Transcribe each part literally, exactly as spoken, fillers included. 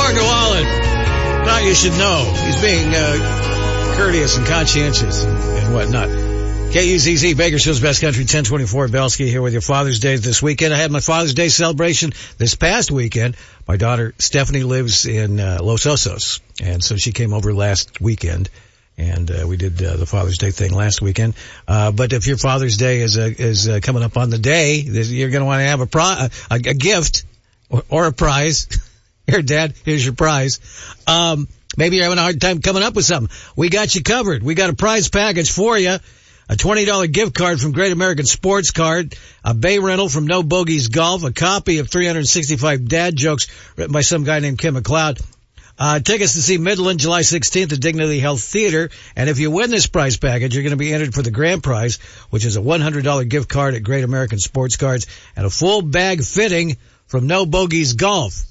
Mark Wallen. Thought you should know. He's being uh, courteous and conscientious and, and whatnot. K U Z Z, Bakersfield's Best Country, ten twenty-four Belsky here with your Father's Day this weekend. I had my Father's Day celebration this past weekend. My daughter Stephanie lives in uh, Los Osos, and so she came over last weekend. And uh, we did uh, the Father's Day thing last weekend. Uh, but if your Father's Day is uh, is uh, coming up on the day, you're going to want to have a, pri- a, a gift or, or a prize. Here, Dad, here's your prize. Um, maybe you're having a hard time coming up with something. We got you covered. We got a prize package for you. A twenty dollars gift card from Great American Sports Card, a bay rental from No Bogies Golf, a copy of three hundred sixty-five Dad Jokes written by some guy named Kim McLeod. Uh, tickets to see Midland July sixteenth at Dignity Health Theater. And if you win this prize package, you're going to be entered for the grand prize, which is a one hundred dollars gift card at Great American Sports Cards and a full bag fitting from No Bogies Golf.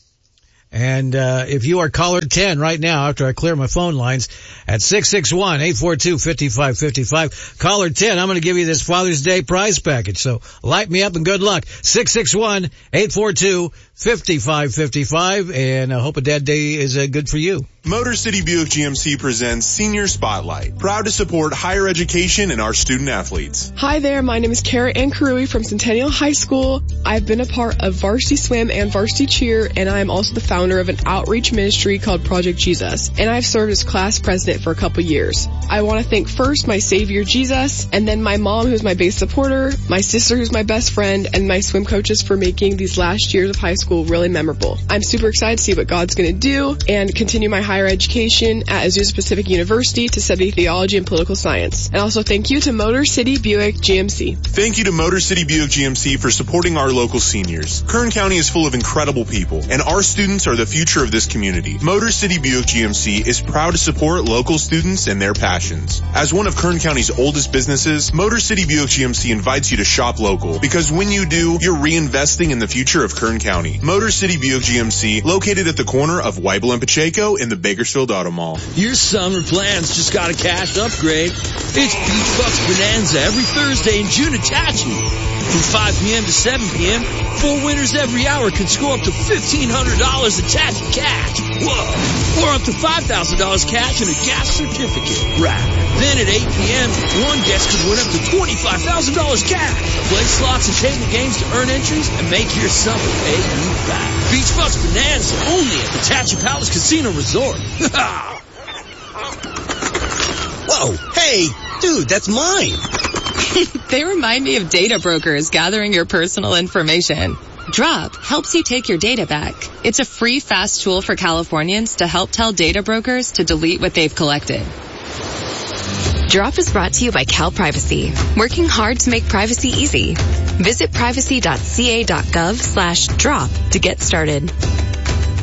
And uh if you are caller ten right now, after I clear my phone lines at six six one, eight four two, five five five five, caller ten, I'm going to give you this Father's Day prize package. So light me up and good luck. six six one, eight four two, five five five five, and I hope a Dad Day is uh, good for you. Motor City Buick G M C presents Senior Spotlight, proud to support higher education and our student athletes. Hi there, my name is Kara Ann Karui from Centennial High School. I've been a part of Varsity Swim and Varsity Cheer, and I am also the founder of an outreach ministry called Project Jesus, and I've served as class president for a couple years. I want to thank first my Savior Jesus, and then my mom, who's my base supporter, my sister, who's my best friend, and my swim coaches for making these last years of high school really memorable. I'm super excited to see what God's going to do and continue my higher education at Azusa Pacific University to study theology and political science. And also thank you to Motor City Buick G M C. Thank you to Motor City Buick G M C for supporting our local seniors. Kern County is full of incredible people, and our students are the future of this community. Motor City Buick G M C is proud to support local students and their passions. As one of Kern County's oldest businesses, Motor City Buick G M C invites you to shop local, because when you do, you're reinvesting in the future of Kern County. Motor City Buick G M C, located at the corner of Weibel and Pacheco in the Bakersfield Auto Mall. Your summer plans just got a cash upgrade. It's Beach Bucks Bonanza every Thursday in June at Tattoo. From five p.m. to seven p.m., four winners every hour can score up to fifteen hundred dollars in Tattoo cash. Whoa! Or up to five thousand dollars cash and a gas certificate. Right. Then at eight p.m., one guest could win up to twenty-five thousand dollars cash. Play slots and table games to earn entries and make your summer pay you back. Beach Bucks Bonanza, only at the Tattoo Palace Casino Resort. Whoa, hey, dude, that's mine. They remind me of data brokers gathering your personal information. Drop helps you take your data back. It's a free, fast tool for Californians to help tell data brokers to delete what they've collected. Drop is brought to you by Cal Privacy, working hard to make privacy easy. Visit privacy dot c a dot gov slash drop to get started.